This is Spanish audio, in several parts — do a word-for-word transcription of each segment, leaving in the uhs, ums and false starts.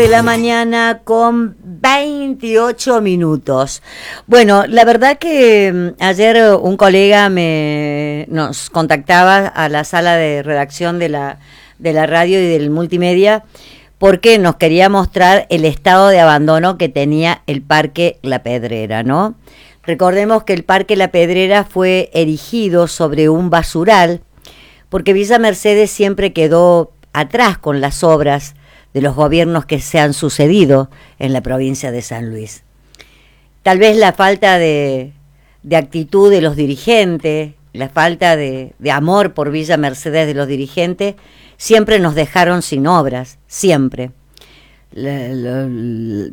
De la mañana con veintiocho minutos. Bueno, la verdad que ayer un colega me nos contactaba a la sala de redacción de la, de la radio y del multimedia porque nos quería mostrar el estado de abandono que tenía el Parque La Pedrera, ¿no? Recordemos que el Parque La Pedrera fue erigido sobre un basural porque Villa Mercedes siempre quedó atrás con las obras de los gobiernos que se han sucedido en la provincia de San Luis. Tal vez la falta de, de actitud de los dirigentes, la falta de, de amor por Villa Mercedes de los dirigentes, siempre nos dejaron sin obras, siempre. La, la, la,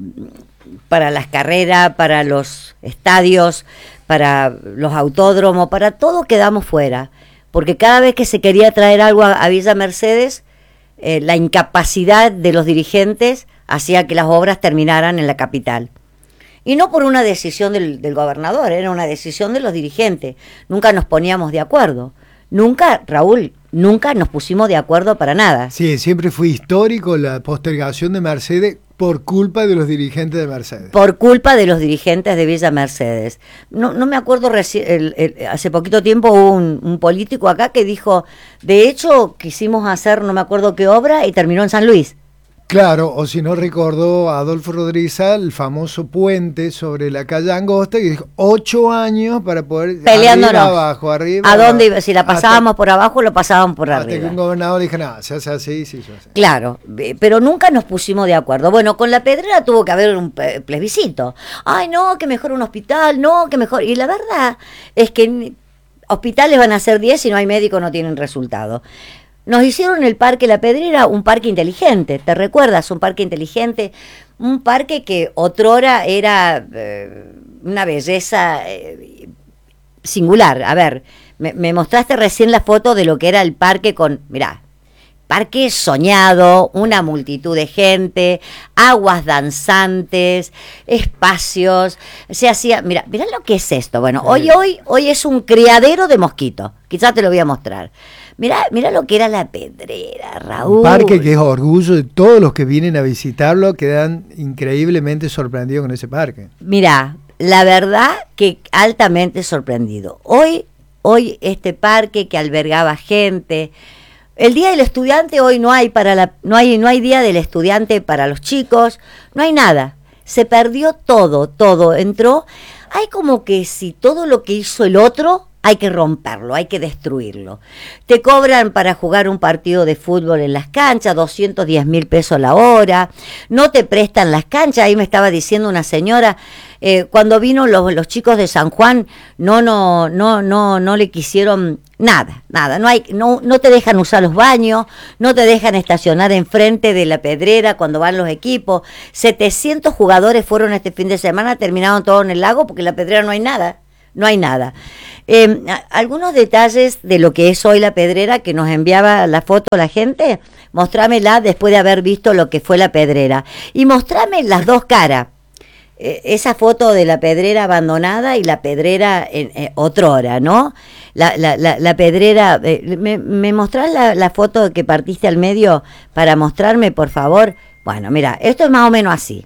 para las carreras, para los estadios, para los autódromos, para todo quedamos fuera, porque cada vez que se quería traer algo a, a Villa Mercedes, Eh, la incapacidad de los dirigentes hacía que las obras terminaran en la capital. Y no por una decisión del, del gobernador, era una decisión de los dirigentes. Nunca nos poníamos de acuerdo. Nunca, Raúl, nunca nos pusimos de acuerdo para nada. Sí, siempre fue histórico la postergación de Mercedes por culpa de los dirigentes de Mercedes. Por culpa de los dirigentes de Villa Mercedes. No, no me acuerdo, reci- el, el, hace poquito tiempo hubo un, un político acá que dijo, de hecho quisimos hacer no me acuerdo qué obra y terminó en San Luis. Claro, o si no recordó a Adolfo Rodríguez el famoso puente sobre la calle Angosta, que dijo ocho años para poder peleándonos arriba, abajo, arriba. ¿A abajo. dónde iba? Si la pasábamos hasta, por abajo, lo pasábamos por hasta arriba. Hasta que un gobernador dijo, no, se hace así, sí, se hace. Claro, pero nunca nos pusimos de acuerdo. Bueno, con La Pedrera tuvo que haber un plebiscito. Ay, no, que mejor un hospital, no, que mejor. Y la verdad es que hospitales van a ser diez si no hay médico, no tienen resultado. Nos hicieron el Parque La Pedrera un parque inteligente, ¿te recuerdas? Un parque inteligente, un parque que otrora era eh, una belleza eh, singular. A ver, me, me mostraste recién la foto de lo que era el parque con, mirá, parque soñado, una multitud de gente, aguas danzantes, espacios, se hacía, mira, mira lo que es esto. Bueno, hoy, hoy, hoy es un criadero de mosquitos, quizás te lo voy a mostrar. Mirá, mirá lo que era La Pedrera, Raúl. Un parque que es orgullo de todos los que vienen a visitarlo, quedan increíblemente sorprendidos con ese parque. Mirá, la verdad que altamente sorprendido. Hoy, hoy este parque que albergaba gente, el día del estudiante hoy no hay para la, no hay, no hay día del estudiante para los chicos, no hay nada. Se perdió todo, todo. Entró, hay como que si todo lo que hizo el otro hay que romperlo, hay que destruirlo. Te cobran para jugar un partido de fútbol en las canchas, doscientos diez mil pesos la hora, no te prestan las canchas. Ahí me estaba diciendo una señora, eh, cuando vino los, los chicos de San Juan, no, no, no, no, no le quisieron nada, nada, no hay, no, no te dejan usar los baños, no te dejan estacionar enfrente de La Pedrera cuando van los equipos. setecientos jugadores fueron este fin de semana, terminaron todos en el lago porque en La Pedrera no hay nada. No hay nada. Eh, algunos detalles de lo que es hoy La Pedrera, que nos enviaba la foto la gente, mostrámela después de haber visto lo que fue La Pedrera. Y mostrame las dos caras. Eh, esa foto de La Pedrera abandonada y La Pedrera en eh, otrora, ¿no? La, la, la, la Pedrera, eh, ¿me, me mostrás la, la foto que partiste al medio para mostrarme, por favor? Bueno, mira, esto es más o menos así.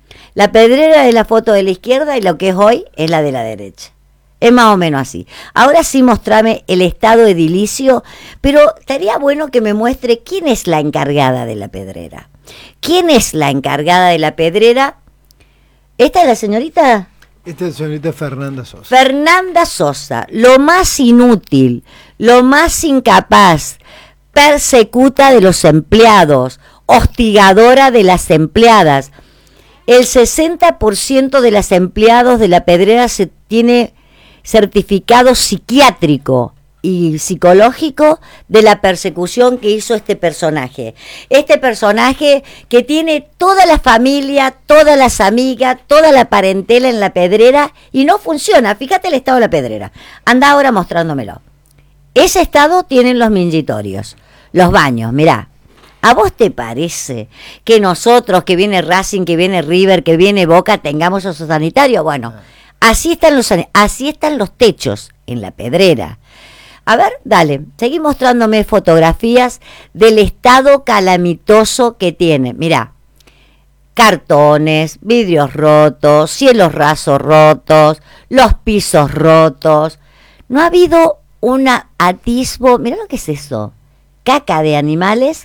La Pedrera es la foto de la izquierda y lo que es hoy es la de la derecha. Es más o menos así. Ahora sí mostrame el estado edilicio, pero estaría bueno que me muestre quién es la encargada de La Pedrera. ¿Quién es la encargada de La Pedrera? ¿Esta es la señorita? Esta es la señorita Fernanda Sosa. Fernanda Sosa, lo más inútil, lo más incapaz, persecuta de los empleados, hostigadora de las empleadas. El sesenta por ciento de los empleados de La Pedrera se tiene certificado psiquiátrico y psicológico de la persecución que hizo este personaje. Este personaje que tiene toda la familia, todas las amigas, toda la parentela en La Pedrera y no funciona. Fíjate el estado de La Pedrera. Anda ahora mostrándomelo. Ese estado tienen los mingitorios, los baños, mirá. ¿A vos te parece que nosotros, que viene Racing, que viene River, que viene Boca, tengamos esos sanitarios? Bueno, así están los, así están los techos en La Pedrera. A ver, dale, seguí mostrándome fotografías del estado calamitoso que tiene. Mirá, cartones, vidrios rotos, cielos rasos rotos, los pisos rotos. No ha habido un atisbo, mira lo que es eso, caca de animales,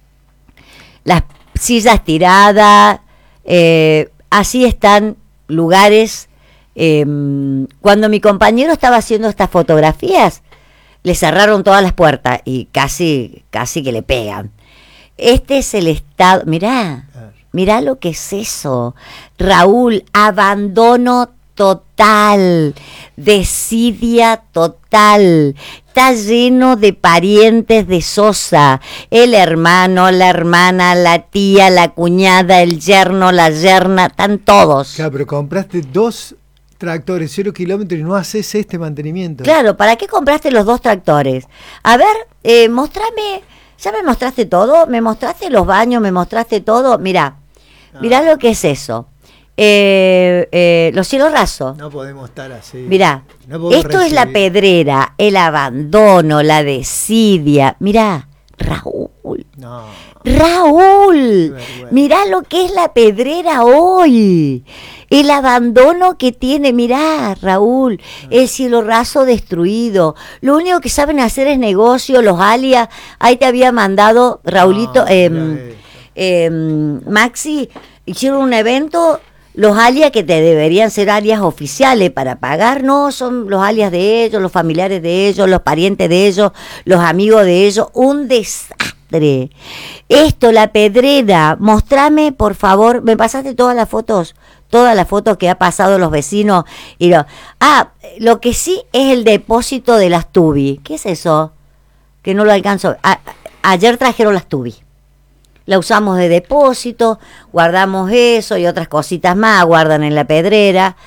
las sillas tiradas, eh, así están lugares. Eh, cuando mi compañero estaba haciendo estas fotografías, le cerraron todas las puertas y casi, casi que le pegan. Este es el estado, mirá, mirá lo que es eso, Raúl, abandono total, desidia total, está lleno de parientes de Sosa, el hermano, la hermana, la tía, la cuñada, el yerno, la yerna, están todos. Claro, pero compraste dos tractores, cero kilómetros y no haces este mantenimiento. Claro, ¿para qué compraste los dos tractores? A ver, eh, mostrame, ya me mostraste todo, me mostraste los baños, me mostraste todo, mirá, ah. mirá lo que es eso. Eh, eh, los cielos rasos. No podemos estar así. Mirá, no esto recibir. Es la pedrera, el abandono, la desidia. Mirá, Raúl. No. Raúl, mirá lo que es la pedrera hoy. El abandono que tiene, mirá, Raúl, el cielo raso destruido. Lo único que saben hacer es negocio, los alias. Ahí te había mandado, Raulito, no, eh, eh, Maxi, hicieron un evento. Los alias que te deberían ser alias oficiales para pagar, no, son los alias de ellos, los familiares de ellos, los parientes de ellos, los amigos de ellos, un desastre. Esto, la pedrera, mostrame, por favor, me pasaste todas las fotos, todas las fotos que ha pasado los vecinos. Y lo, ah, lo que sí es el depósito de las tubi. ¿Qué es eso? Que no lo alcanzo. A, ayer trajeron las tubi. La usamos de depósito, guardamos eso y otras cositas más, guardan en la pedrera.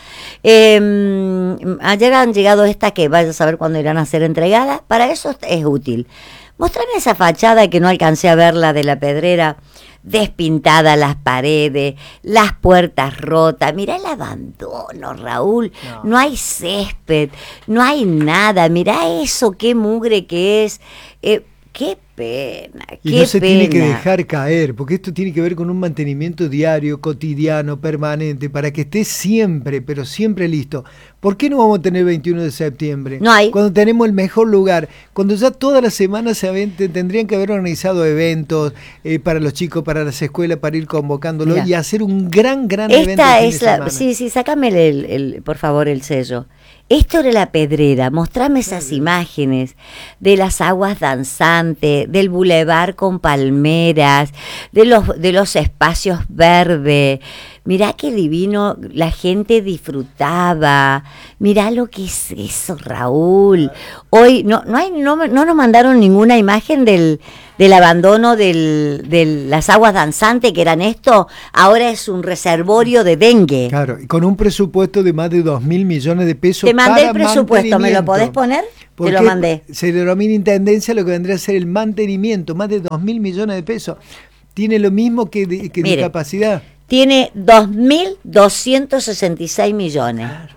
Eh, ayer han llegado estas que vaya a saber cuándo irán a ser entregadas. Para eso es útil. Mostrame esa fachada que no alcancé a verla de la pedrera, despintada las paredes, las puertas rotas. Mirá el abandono, Raúl. No. no hay césped, no hay nada. Mirá eso, qué mugre que es. Eh, qué pena, y qué no se pena. Tiene que dejar caer, porque esto tiene que ver con un mantenimiento diario, cotidiano, permanente, para que esté siempre, pero siempre listo. ¿Por qué no vamos a tener veintiuno de septiembre? No hay. Cuando tenemos el mejor lugar, cuando ya todas las semanas se avente, tendrían que haber organizado eventos eh, para los chicos, para las escuelas, para ir convocándolos. Mirá. Y hacer un gran, gran Esta evento. Esta es la, semana. sí, sí, sácame el, el, por favor el sello. Esto era la pedrera, mostrame esas imágenes de las aguas danzantes, del bulevar con palmeras, de los, de los espacios verdes. Mirá qué divino, la gente disfrutaba. Mirá lo que es eso, Raúl. Hoy no, no, hay, no, no nos mandaron ninguna imagen del, del abandono del, de las aguas danzantes, que eran esto. Ahora es un reservorio de dengue. Claro, y con un presupuesto de más de dos mil millones de pesos. Te mandé el presupuesto, ¿me lo podés poner? Te lo mandé. Se le denomina intendencia lo que vendría a ser el mantenimiento, más de dos mil millones de pesos. Tiene lo mismo que, de, que Mire, discapacidad. Tiene dos mil doscientos sesenta y seis millones. Claro.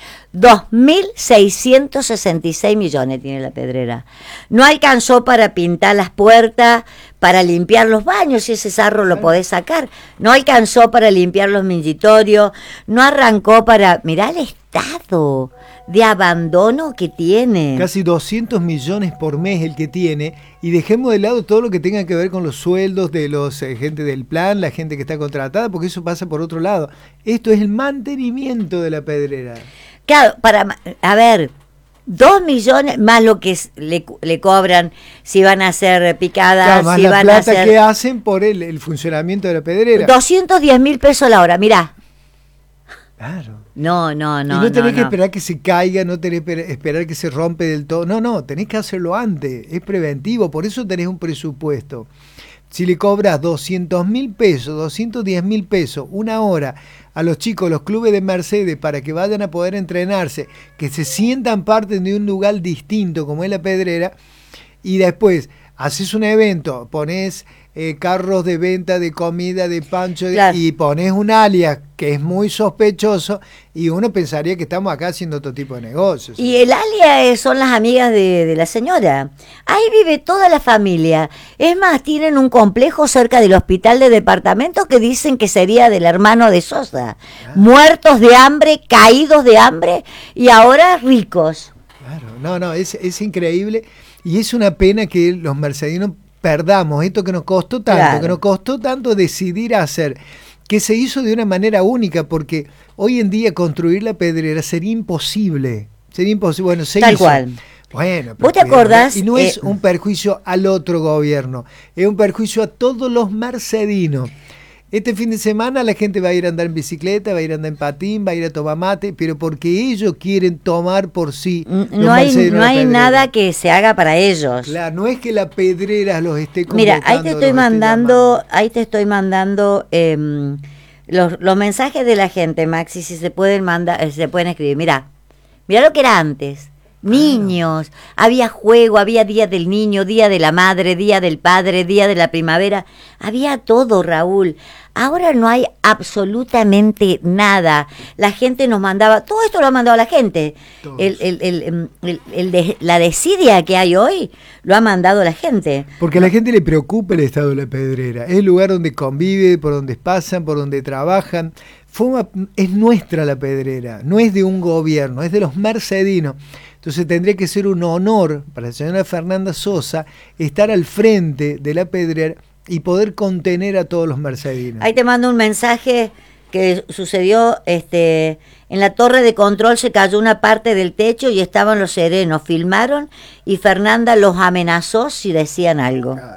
dos mil seiscientos sesenta y seis millones tiene la pedrera. No alcanzó para pintar las puertas, para limpiar los baños, si ese sarro lo podés sacar. No alcanzó para limpiar los mingitorios, no arrancó para... Mirá el estado de abandono que tiene. Casi doscientos millones por mes el que tiene, y dejemos de lado todo lo que tenga que ver con los sueldos de los eh, gente del plan, la gente que está contratada, porque eso pasa por otro lado. Esto es el mantenimiento de la pedrera. Claro, para, a ver, dos millones más lo que le, le cobran si van a ser picadas, claro, más si la van plata a hacer... que hacen por el, el funcionamiento de la pedrera. doscientos diez mil pesos la hora, mirá. Claro. No, no, no. Y no tenés no, que no. esperar que se caiga, no tenés que esperar que se rompe del todo. No, no, tenés que hacerlo antes. Es preventivo, por eso tenés un presupuesto. Si le cobras doscientos mil pesos, doscientos diez mil pesos, una hora a los chicos, los clubes de Mercedes, para que vayan a poder entrenarse, que se sientan parte de un lugar distinto como es la pedrera, y después haces un evento, pones eh, carros de venta de comida, de pancho, de, claro. y pones un alias que es muy sospechoso y uno pensaría que estamos acá haciendo otro tipo de negocios. Y el alias son las amigas de, de la señora. Ahí vive toda la familia. Es más, tienen un complejo cerca del hospital de departamento que dicen que sería del hermano de Sosa. Ah. Muertos de hambre, caídos de hambre y ahora ricos. Claro, no, no, es, es increíble y es una pena que los mercedinos perdamos esto que nos costó tanto, claro. que nos costó tanto decidir hacer, que se hizo de una manera única, porque hoy en día construir la pedrera sería imposible, sería imposible, bueno, se Tal hizo. cual. Bueno, ¿Vos te acordás? Y no eh, es un perjuicio al otro gobierno, es un perjuicio a todos los mercedinos. Este fin de semana la gente va a ir a andar en bicicleta, va a ir a andar en patín, va a ir a tomar mate, pero porque ellos quieren tomar por sí. No hay, no hay nada que se haga para ellos. Claro, no es que la pedrera los esté convocando. Mira, ahí te estoy mandando, ahí te estoy mandando eh, los, los mensajes de la gente, Maxi, si se pueden mandar, se pueden escribir. Mira, mira lo que era antes. Niños, ah. había juego, había día del niño, día de la madre, día del padre, día de la primavera, había todo, Raúl. Ahora no hay absolutamente nada. La gente nos mandaba, todo esto lo ha mandado la gente. El, el, el, el, el de, la desidia que hay hoy lo ha mandado la gente. Porque a la gente le preocupa el estado de la pedrera. Es el lugar donde convive, por donde pasan, por donde trabajan. Fue, es nuestra la pedrera, no es de un gobierno, es de los mercedinos. Entonces tendría que ser un honor para la señora Fernanda Sosa estar al frente de la pedrera y poder contener a todos los mercedinos. Ahí te mando un mensaje que sucedió este, en la torre de control, se cayó una parte del techo y estaban los serenos, filmaron y Fernanda los amenazó si decían algo. Claro.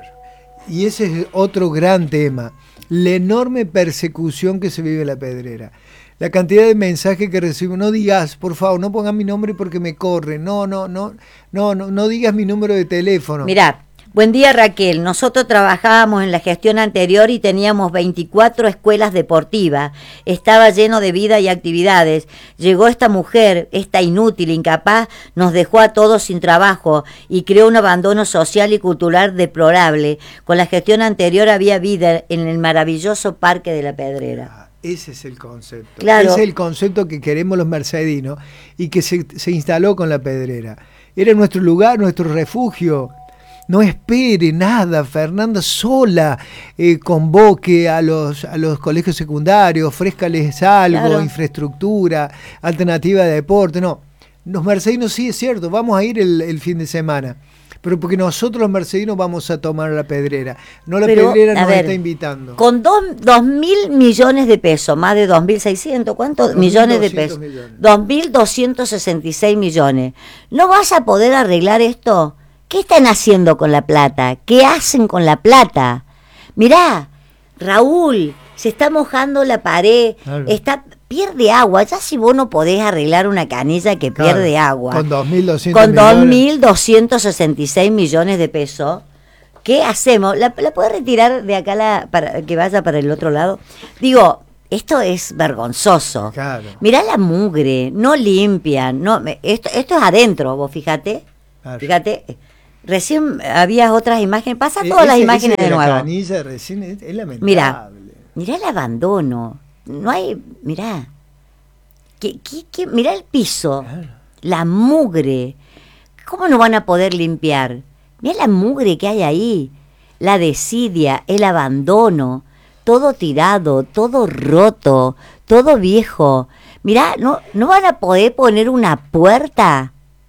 Y ese es otro gran tema, la enorme persecución que se vive en la pedrera. La cantidad de mensajes que recibo, no digas, por favor, no pongas mi nombre porque me corre, no, no, no, no, no, no digas mi número de teléfono. Mirá, buen día Raquel, nosotros trabajábamos en la gestión anterior y teníamos veinticuatro escuelas deportivas, estaba lleno de vida y actividades, llegó esta mujer, esta inútil, incapaz, nos dejó a todos sin trabajo y creó un abandono social y cultural deplorable. Con la gestión anterior había vida en el maravilloso Parque de la Pedrera. Ese es el concepto. Claro. Ese es el concepto que queremos los mercedinos y que se, se instaló con la pedrera. Era nuestro lugar, nuestro refugio. No espere nada, Fernanda sola eh, convoque a los, a los colegios secundarios, ofrézcales algo, claro. infraestructura, alternativa de deporte. No, los mercedinos sí es cierto, vamos a ir el, el fin de semana. Pero porque nosotros los mercedinos vamos a tomar la pedrera. No la Pero, pedrera nos ver, está invitando. Con dos, dos mil millones de pesos, más de dos mil seiscientos, ¿cuántos millones de pesos? Millones. dos mil doscientos sesenta y seis millones. ¿No vas a poder arreglar esto? ¿Qué están haciendo con la plata? ¿Qué hacen con la plata? Mirá, Raúl, se está mojando la pared, claro. está... pierde agua, ya si vos no podés arreglar una canilla que claro, pierde agua. Con dos mil doscientos Con dos mil doscientos sesenta y seis millones de pesos, ¿qué hacemos? ¿La, la podés retirar de acá la, para que vaya para el otro lado? Digo, esto es vergonzoso. Claro. Mirá la mugre, no limpian, no, esto, esto es adentro, vos fíjate, claro. fíjate. Recién había otras imágenes, pasa todas ese, las imágenes de, de nuevo. La canilla recién es, es lamentable. Mirá, mirá el abandono. No hay, mirá, ¿qué, qué, qué? Mirá el piso, claro. la mugre, ¿cómo no van a poder limpiar? Mirá la mugre que hay ahí, la desidia, el abandono, todo tirado, todo roto, todo viejo. Mirá, no, no van a poder poner una puerta.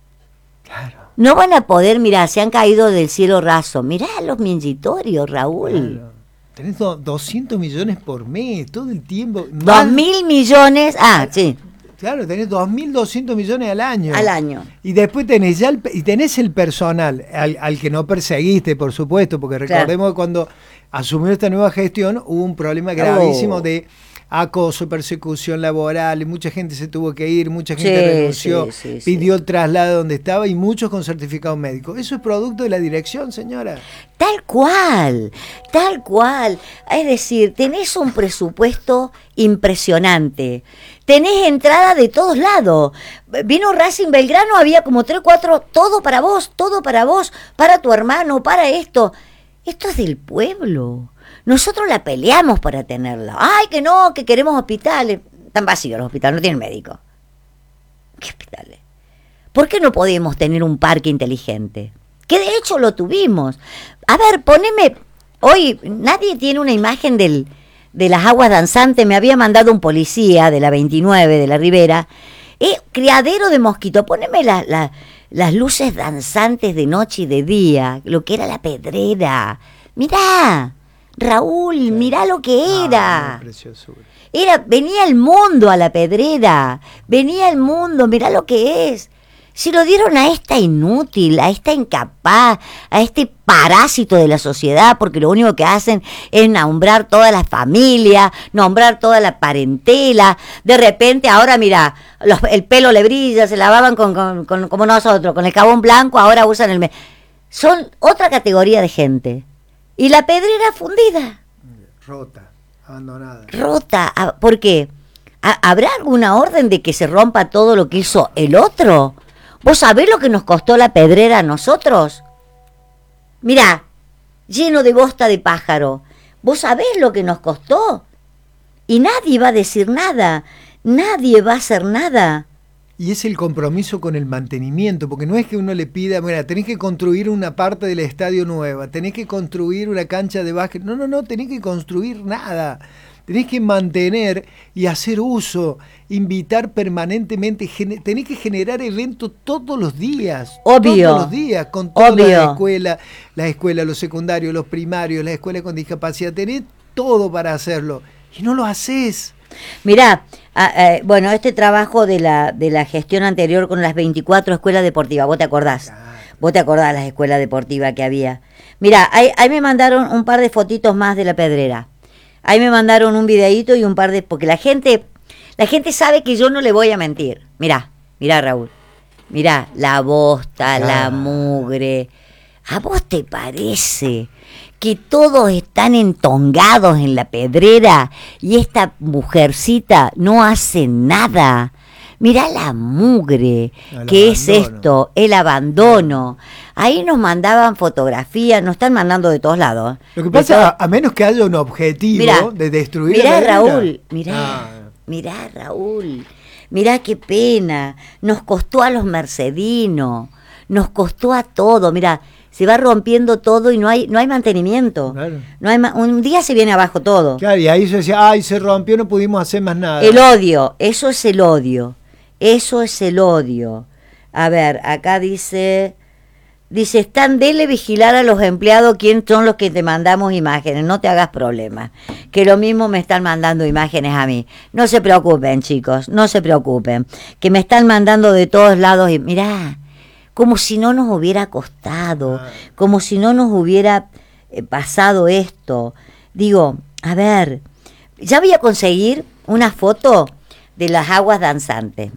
Claro. No van a poder, mirá, se han caído del cielo raso. Mirá los mingitorios, Raúl. Claro. Tenés doscientos millones por mes, todo el tiempo. Dos mil millones, ah, sí. Claro, tenés dos mil doscientos millones al año. Al año. Y después tenés ya el, y tenés el personal, al, al que no perseguiste, por supuesto, porque recordemos claro. que cuando asumió esta nueva gestión hubo un problema gravísimo oh. de acoso, persecución laboral, y mucha gente se tuvo que ir, mucha gente sí, renunció, sí, sí, pidió sí. el traslado donde estaba y muchos con certificado médico. Eso es producto de la dirección, señora. Tal cual, tal cual. Es decir, tenés un presupuesto impresionante, tenés entrada de todos lados. Vino Racing Belgrano, había como tres, cuatro, todo para vos, todo para vos, para tu hermano, para esto. Esto es del pueblo. Nosotros la peleamos para tenerla. Ay, que no, que queremos hospitales. Están vacíos los hospitales, no tienen médico. ¿Qué hospitales? ¿Por qué no podemos tener un parque inteligente? Que de hecho lo tuvimos. A ver, poneme... Hoy nadie tiene una imagen del, de las aguas danzantes. Me había mandado un policía de la veintinueve, de la Ribera. Eh, criadero de mosquitos. Poneme la, la, las luces danzantes de noche y de día. Lo que era la Pedrera. Mirá, Raúl, sí. Mirá lo que era. Ah, era. Venía el mundo a la Pedrera. Venía el mundo, mirá lo que es. Si lo dieron a esta inútil, a esta incapaz, a este parásito de la sociedad, porque lo único que hacen es nombrar toda la familia, nombrar toda la parentela. De repente, ahora mira, los, el pelo le brilla, se lavaban con, con, con, como nosotros, con el jabón blanco, ahora usan el... Son otra categoría de gente. Y la Pedrera fundida. Rota, abandonada. Rota, ¿por qué? ¿Habrá alguna orden de que se rompa todo lo que hizo el otro? ¿Vos sabés lo que nos costó la Pedrera a nosotros? Mirá, lleno de bosta de pájaro. ¿Vos sabés lo que nos costó? Y nadie va a decir nada, nadie va a hacer nada. Y es el compromiso con el mantenimiento, porque no es que uno le pida, mira, tenés que construir una parte del estadio nueva, tenés que construir una cancha de básquet. No, no, no, tenés que construir nada. Tenés que mantener y hacer uso, invitar permanentemente, gener, tenés que generar eventos todos los días. Obvio. Todos los días, con todas Obvio. las escuelas, las escuelas, los secundarios, los primarios, las escuelas con discapacidad. Tenés todo para hacerlo y no lo haces. Mirá, ah, eh, bueno, este trabajo de la, de la gestión anterior con las veinticuatro escuelas deportivas, ¿vos te acordás? Claro. ¿Vos te acordás las escuelas deportivas que había? Mirá, ahí, ahí me mandaron un par de fotitos más de la Pedrera. Ahí me mandaron un videíto y un par de... Porque la gente, la gente sabe que yo no le voy a mentir. Mirá, mirá Raúl. Mirá, la bosta, ah. la mugre. ¿A vos te parece que todos están entongados en la Pedrera y esta mujercita no hace nada? Mirá la mugre, ¿qué es esto? El abandono. Ahí nos mandaban fotografías, nos están mandando de todos lados. Lo que pasa, a, a menos que haya un objetivo mirá, de destruir mirá, la Raúl, mirá, ah. mirá, Raúl, mirá qué pena. Nos costó a los mercedinos, nos costó a todo, mirá. Se va rompiendo todo y no hay no hay mantenimiento. Claro. No hay ma- un día se viene abajo todo. Claro, y ahí se decía, ay, se rompió, no pudimos hacer más nada. El odio, eso es el odio. Eso es el odio. A ver, acá dice, dice, están dele vigilar a los empleados quién son los que te mandamos imágenes, no te hagas problemas, que lo mismo me están mandando imágenes a mí. No se preocupen, chicos, no se preocupen, que me están mandando de todos lados y mirá, como si no nos hubiera costado, como si no nos hubiera eh, pasado esto. Digo, a ver, ya voy a conseguir una foto de las aguas danzantes.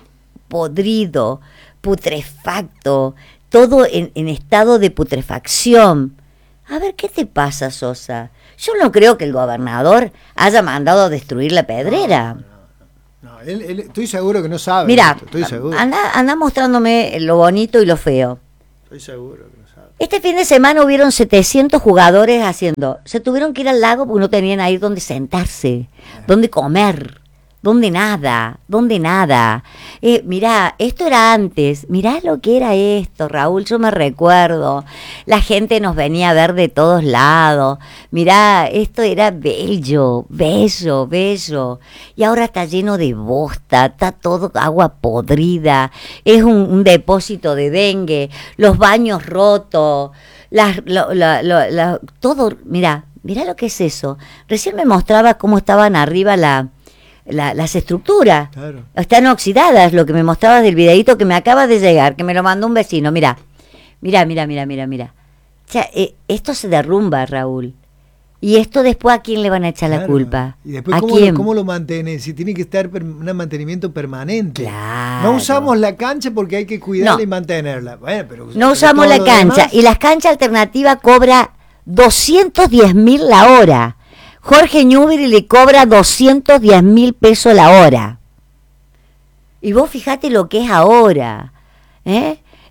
Podrido, putrefacto, todo en, en estado de putrefacción. A ver, ¿qué te pasa, Sosa? Yo no creo que el gobernador haya mandado a destruir la Pedrera. No, no, no. Él, él, estoy seguro que no sabe. Mira, esto, estoy seguro. Anda, anda mostrándome lo bonito y lo feo. Estoy seguro que no sabe. Este fin de semana hubieron setecientos jugadores haciendo. Se tuvieron que ir al lago porque no tenían ahí donde sentarse, eh. donde comer. ¿Dónde nada? ¿Dónde nada? Eh, mirá, esto era antes. Mirá lo que era esto, Raúl. Yo me recuerdo. La gente nos venía a ver de todos lados. Mirá, esto era bello, bello, bello. Y ahora está lleno de bosta. Está todo agua podrida. Es un, un depósito de dengue. Los baños rotos. Las, lo, lo, lo, lo, todo. Mirá, mirá lo que es eso. Recién me mostraba cómo estaban arriba la... La, las estructuras, claro. Están oxidadas, lo que me mostrabas del videíto que me acaba de llegar, que me lo mandó un vecino. Mira, mira, mira, mira, mira, mira. O sea, eh, esto se derrumba, Raúl. Y esto después, ¿a quién le van a echar claro. la culpa? Y después, ¿a ¿cómo, quién? Lo, ¿cómo lo mantiene? Si tiene que estar per, un mantenimiento permanente. Claro. No usamos la cancha porque hay que cuidarla no. y mantenerla. Bueno, pero, no usamos la cancha. Demás. Y la cancha alternativa cobra doscientos diez mil la hora. Jorge Newbery le cobra doscientos diez mil pesos la hora. Y vos fijate lo que es ahora. ¿eh?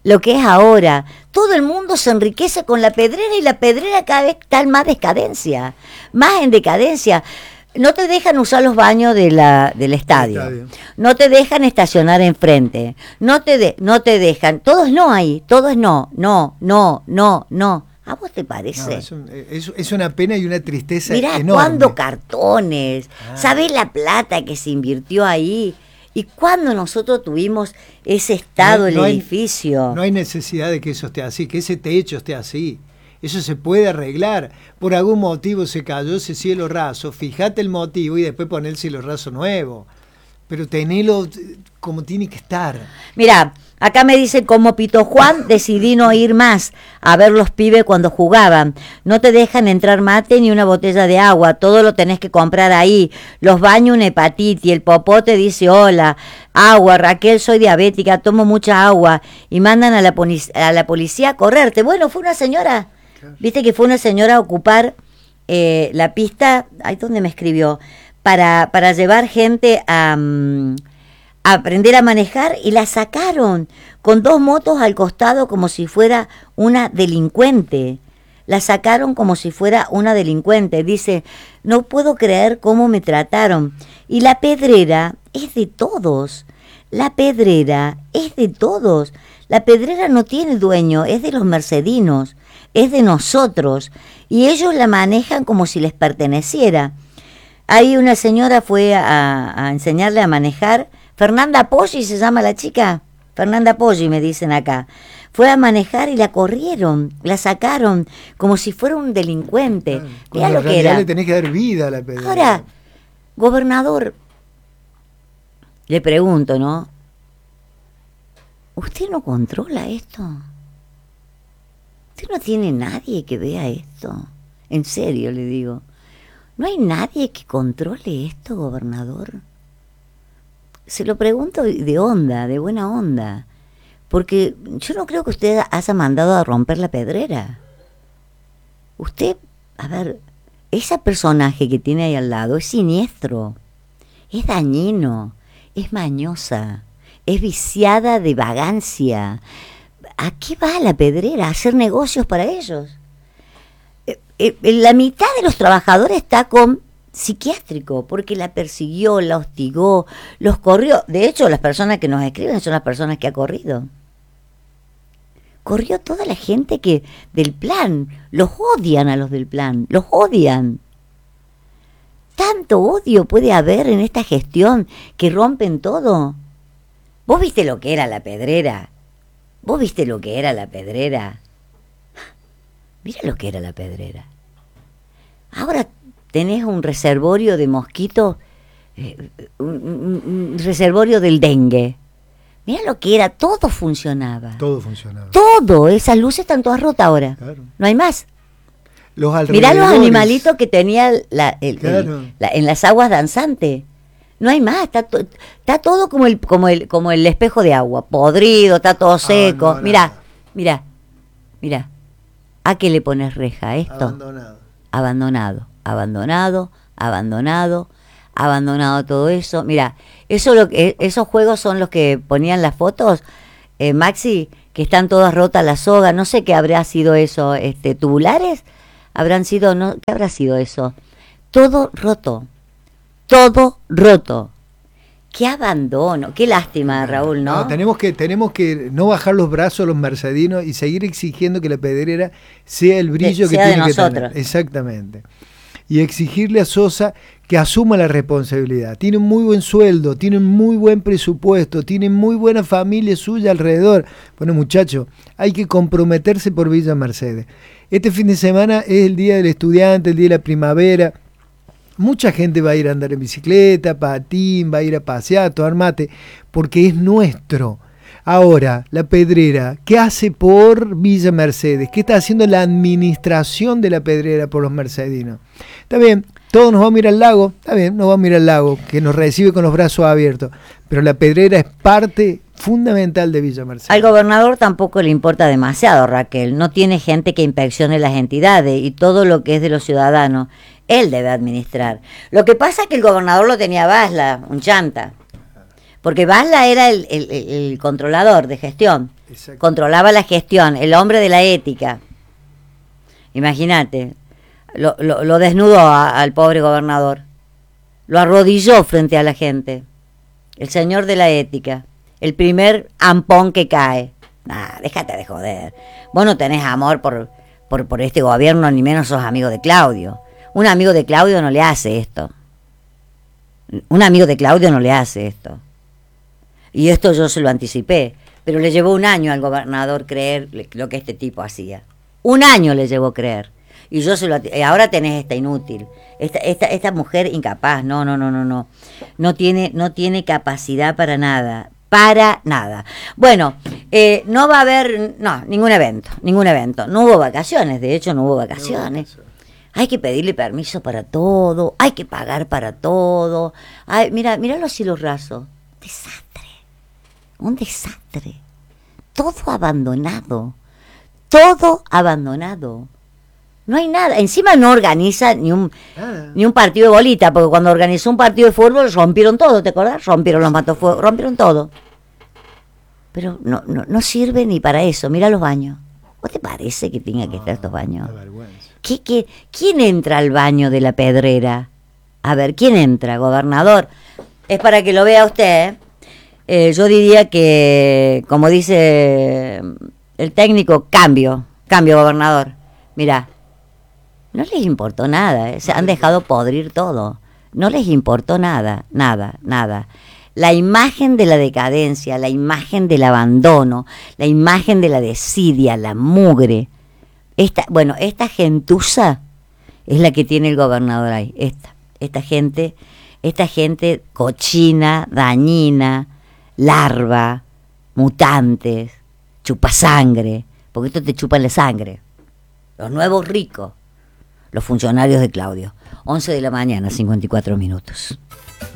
lo que es ahora. Todo el mundo se enriquece con la Pedrera y la Pedrera cada vez está en más decadencia, más en decadencia. No te dejan usar los baños de la, del estadio. estadio, no te dejan estacionar enfrente, no te, de, no te dejan, todo es no ahí, todo es no, no, no, no, no. ¿A vos te parece? No, es, un, es, es una pena y una tristeza Mirá enorme. cuándo cartones, ah. ¿sabés la plata que se invirtió ahí? ¿Y cuándo nosotros tuvimos ese estado del no, no edificio? Hay, no hay necesidad de que eso esté así, que ese techo esté así. Eso se puede arreglar. Por algún motivo se cayó ese cielo raso. Fíjate el motivo y después poner el cielo raso nuevo. Pero tenelo como tiene que estar. Mirá, acá me dicen, como Pito Juan, decidí no ir más a ver los pibes cuando jugaban. No te dejan entrar mate ni una botella de agua. Todo lo tenés que comprar ahí. Los baños una hepatitis. El popote dice, hola, agua, Raquel, soy diabética, tomo mucha agua. Y mandan a la, a la policía a correrte. Bueno, fue una señora... Viste que fue una señora a ocupar eh, la pista, ahí donde me escribió, para, para llevar gente a, um, a aprender a manejar y la sacaron con dos motos al costado como si fuera una delincuente. La sacaron como si fuera una delincuente. Dice, no puedo creer cómo me trataron. Y la Pedrera es de todos. La Pedrera es de todos. La Pedrera no tiene dueño, es de los mercedinos. Es de nosotros, y ellos la manejan como si les perteneciera. Ahí una señora fue a, a enseñarle a manejar, Fernanda Poggi se llama la chica, Fernanda Poggi me dicen acá, fue a manejar y la corrieron, la sacaron como si fuera un delincuente. Claro, Mirá lo que era. Le tenés que dar vida a la Pedrera. Ahora, gobernador, le pregunto, ¿no? ¿Usted no controla esto? ¿Usted no tiene nadie que vea esto? En serio le digo. ¿No hay nadie que controle esto, gobernador? Se lo pregunto de onda, de buena onda. Porque yo no creo que usted haya mandado a romper la Pedrera. Usted, a ver, ese personaje que tiene ahí al lado es siniestro, es dañino, es mañosa, es viciada de vagancia. ¿A qué va la Pedrera? ¿A hacer negocios para ellos? Eh, eh, la mitad de los trabajadores está con psiquiátrico, porque la persiguió, la hostigó, los corrió. De hecho, las personas que nos escriben son las personas que ha corrido. Corrió toda la gente que del plan. Los odian a los del plan, los odian. Tanto odio puede haber en esta gestión que rompen todo. ¿Vos viste lo que era la Pedrera? ¿Vos viste lo que era la Pedrera? Mira lo que era la Pedrera. Ahora tenés un reservorio de mosquitos, eh, un, un, un reservorio del dengue. Mira lo que era, todo funcionaba. Todo funcionaba. Todo, esas luces están todas rotas ahora. Claro. No hay más. Los Mirá los animalitos que tenía la, el, claro. el, la, en las aguas danzantes. No hay más, está, to, está todo como el, como el, como el espejo de agua, podrido, está todo seco. Ah, no, mirá, no. mirá, mirá. ¿A qué le pones reja a esto? Abandonado. Abandonado, abandonado, abandonado, abandonado todo eso. Mirá, eso lo que, esos juegos son los que ponían las fotos, eh, Maxi, que están todas rotas las sogas, no sé qué habrá sido eso, este, tubulares, habrán sido, no, ¿qué habrá sido eso? Todo roto. Todo roto. Qué abandono, qué lástima, Raúl, ¿no? No, tenemos que tenemos que no bajar los brazos a los mercedinos y seguir exigiendo que la Pedrera sea el brillo de, que tiene que tener. Exactamente. Y exigirle a Sosa que asuma la responsabilidad. Tiene un muy buen sueldo, tiene un muy buen presupuesto, tiene muy buena familia suya alrededor. Bueno, muchachos, hay que comprometerse por Villa Mercedes. Este fin de semana es el Día del Estudiante, el Día de la Primavera. Mucha gente va a ir a andar en bicicleta, patín, va a ir a pasear, a tomar mate, porque es nuestro. Ahora, la Pedrera, ¿qué hace por Villa Mercedes? ¿Qué está haciendo la administración de la Pedrera por los mercedinos? Está bien, todos nos vamos a ir al lago, está bien, nos vamos a ir al lago, que nos recibe con los brazos abiertos, pero la Pedrera es parte fundamental de Villa Mercedes. Al gobernador tampoco le importa demasiado, Raquel, no tiene gente que inspeccione las entidades y todo lo que es de los ciudadanos. Él debe administrar. Lo que pasa es que el gobernador lo tenía Basla, un chanta. Porque Basla era el, el, el controlador de gestión. Exacto. Controlaba la gestión, el hombre de la ética. Imagínate, lo, lo, lo desnudó a, al pobre gobernador, lo arrodilló frente a la gente, el señor de la ética, el primer ampón que cae. Nah, déjate de joder, vos no tenés amor por, por, por este gobierno, ni menos sos amigo de Claudio. Un amigo de Claudio no le hace esto, un amigo de Claudio no le hace esto, y esto yo se lo anticipé, pero le llevó un año al gobernador creer lo que este tipo hacía. Un año le llevó creer. Y yo se lo... Ahora tenés esta inútil. Esta, esta, esta mujer incapaz. No, no, no, no, no. No tiene, no tiene capacidad para nada. Para nada. Bueno, eh, no va a haber... No, ningún evento. Ningún evento. No hubo vacaciones. De hecho, no hubo vacaciones. Hay que pedirle permiso para todo. Hay que pagar para todo. Ay, mira, mira los cielos rasos. Desastre. Un desastre. Todo abandonado. Todo abandonado. No hay nada. Encima no organiza ni un ah. ni un partido de bolita, porque cuando organizó un partido de fútbol rompieron todo, ¿te acordás? Rompieron los matafuegos, rompieron todo. Pero no, no, no sirve ni para eso. Mira los baños. ¿Vos te parece que tenga que estar estos baños? ¿Qué, qué, ¿Quién entra al baño de la Pedrera? A ver, ¿quién entra, gobernador? Es para que lo vea usted, ¿eh? Eh, yo diría que, como dice el técnico, cambio, cambio, gobernador. Mirá, no les importó nada, ¿eh? Se han dejado podrir todo. No les importó nada, nada, nada. La imagen de la decadencia, la imagen del abandono, la imagen de la desidia, la mugre. Esta, bueno, esta gentuza es la que tiene el gobernador ahí. Esta, esta gente, esta gente cochina, dañina, larva, mutantes, chupasangre, porque esto te chupa la sangre. Los nuevos ricos, los funcionarios de Claudio. once de la mañana, cincuenta y cuatro minutos.